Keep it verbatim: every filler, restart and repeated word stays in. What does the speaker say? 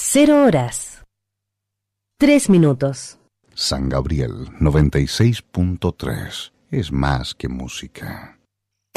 Cero horas. Tres minutos. San Gabriel noventa y seis punto tres es más que música.